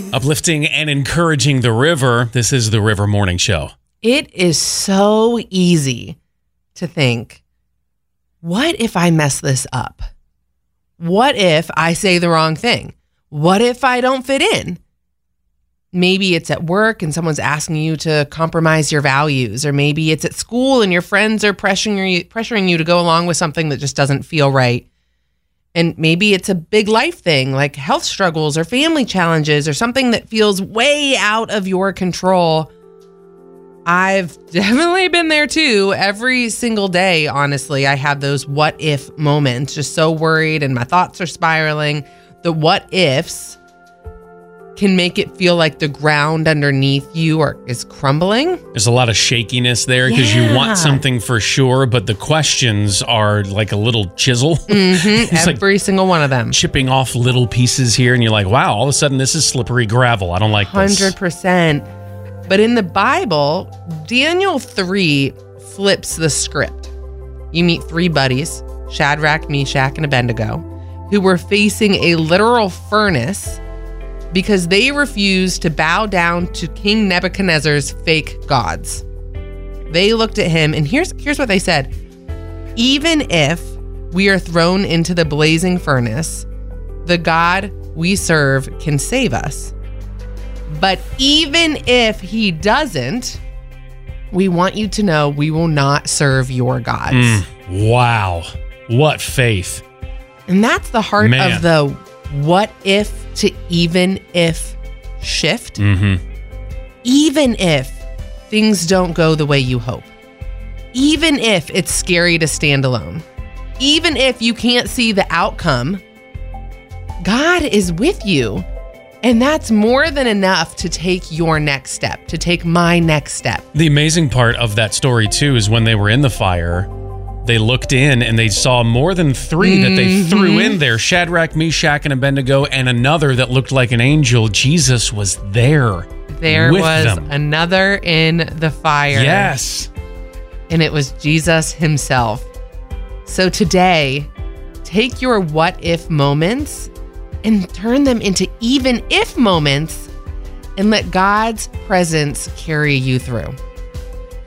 Uplifting and encouraging the river. This is the River Morning Show. It is so easy to think, what if I mess this up? What if I say the wrong thing? What if I don't fit in? Maybe it's at work and someone's asking you to compromise your values, or maybe it's at school and your friends are pressuring you to go along with something that just doesn't feel right. And maybe it's a big life thing like health struggles or family challenges or something that feels way out of your control. I've definitely been there too. Every single day, honestly, I have those what if moments, just so worried and my thoughts are spiraling. The what ifs can make it feel like the ground underneath you is crumbling. There's a lot of shakiness there because you want something for sure, but the questions are like a little chisel. Mm-hmm. Every single one of them. Chipping off little pieces here, and you're like, wow, all of a sudden this is slippery gravel. I don't like this. 100%. But in the Bible, Daniel 3 flips the script. You meet three buddies, Shadrach, Meshach, and Abednego, who were facing a literal furnace because they refused to bow down to King Nebuchadnezzar's fake gods. They looked at him, and here's what they said. Even if we are thrown into the blazing furnace, the God we serve can save us. But even if he doesn't, we want you to know we will not serve your gods. Wow. What faith. And that's the heart of the what if to even if shift. Mm-hmm. Even if things don't go the way you hope. Even if it's scary to stand alone. Even if you can't see the outcome, God is with you. And that's more than enough to take your next step, to take my next step. The amazing part of that story, too, is when they were in the fire, they looked in and they saw more than three that they threw in there. Shadrach, Meshach, and Abednego, and another that looked like an angel. Jesus was there. There with was them. Another in the fire. Yes. And it was Jesus himself. So today, take your what if moments and turn them into even if moments and let God's presence carry you through.